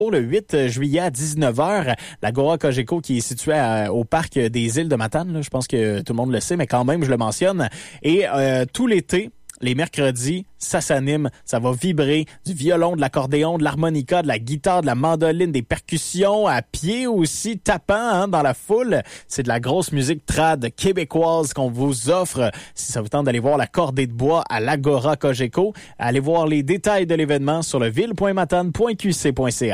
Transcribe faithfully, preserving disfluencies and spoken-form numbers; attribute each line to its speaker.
Speaker 1: Pour le huit juillet à dix-neuf heures, l'Agora Cogeco qui est située à, au parc des Îles de Matane, là, je pense que tout le monde le sait, mais quand même, je le mentionne. Et euh, tout l'été, les mercredis, ça s'anime, ça va vibrer du violon, de l'accordéon, de l'harmonica, de la guitare, de la mandoline, des percussions à pied aussi, tapant hein, dans la foule. C'est de la grosse musique trad québécoise qu'on vous offre. Si ça vous tente d'aller voir la cordée de bois à l'Agora Cogeco, allez voir les détails de l'événement sur le ville point matane point q c point c a.